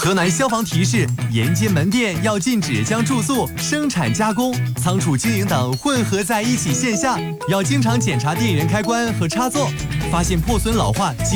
河南消防提示：沿街门店要禁止将住宿、生产加工、仓储经营等混合在一起现象，要经常检查电源开关和插座，发现破损老化